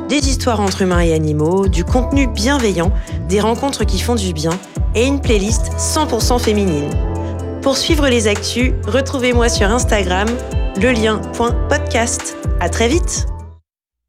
des histoires entre humains et animaux, du contenu bienveillant, des rencontres qui font du bien et une playlist 100% féminine. Pour suivre les actus, retrouvez-moi sur Instagram, lelien.podcast. À très vite!